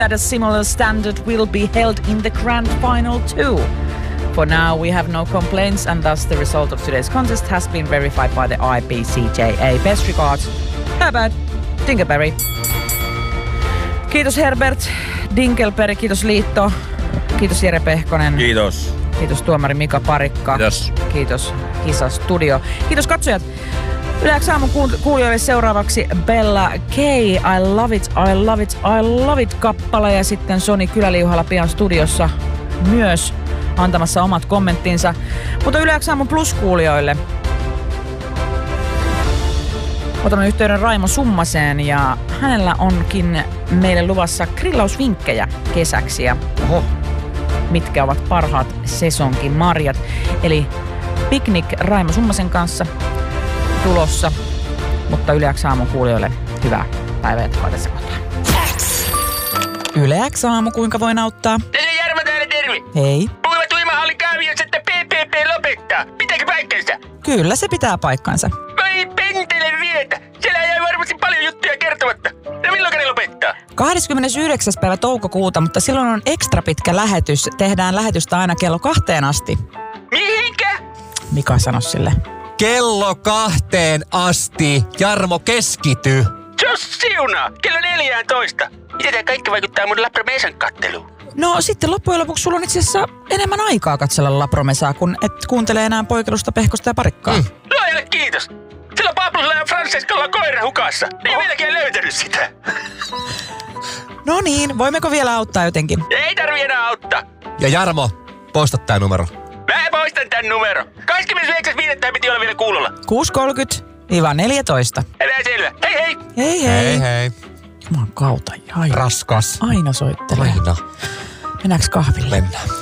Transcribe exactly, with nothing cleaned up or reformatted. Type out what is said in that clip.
that a similar standard will be held in the grand final too. For now, we have no complaints, and thus the result of today's contest has been verified by the I B C J A. Best regards, Herbert Dinkelberry. Kiitos Herbert Dinkelberry, kiitos Liitto, kiitos Jere Pehkonen. Kiitos. Kiitos tuomari Mika Parikka. Kiitos. Kiitos Kisa Studio. Kiitos katsojat. Yle X aamun kuulijoille seuraavaksi Bella K. I love it, I love it, I love it -kappale. Ja sitten Soni Kyläliuhalla pian studiossa myös antamassa omat kommenttinsa. Mutta Yle X aamun Plus-kuulijoille otamme yhteyden Raimo Summaseen ja hänellä onkin meille luvassa grillausvinkkejä kesäksi. Ja oho, mitkä ovat parhaat sesonkin marjat. Eli piknik Raimo Summasen kanssa tulossa, mutta Yle X aamun kuulijoille hyvää päivää jatkoa tässä kohtaa. Yle X aamu, kuinka voin auttaa? Tässä on Jarmo täällä, terve. Hei. Puhuvat uimahallin kaaviossa, että P P P lopettaa. Pitääkö paikkansa? Kyllä se pitää paikkansa. Vai pentele vietä. Siellä jäi varmasti paljon juttuja kertomatta. No milloin ne lopettaa? kahdeskymmenesyhdeksäs päivä toukokuuta, mutta silloin on ekstra pitkä lähetys. Tehdään lähetystä aina kello kahteen asti. Mihinkä? Mika sanoi sille. Kello kahteen asti. Jarmo, keskity. Jos siunaa. Kello neljääntoista. Miten tää kaikki vaikuttaa mun Lapromesan katteluun? No sitten loppujen lopuksi sulla on itse asiassa enemmän aikaa katsella Lapromesaa, kun et kuuntele enää Poikelusta, Pehkosta ja Parikkaa. Mm. Luojalle kiitos. Sillä Pablosella ja Francescolla on koira hukassa. Ei oh. vieläkään löytänyt sitä. No niin, voimmeko vielä auttaa jotenkin? Ei tarvi enää auttaa. Ja Jarmo, poista tää numero. Mä poistan tän numero. kahdeskymmenesyhdeksäs viidettä piti olla vielä kuulolla. kuusi kolmekymmentä neljätoista. Enää selvä. Hei hei. Hei hei. Hei hei. Juman kautta. Aina, Raskas. aina soittelee. Aina. Mennäänkö kahville? Mennään.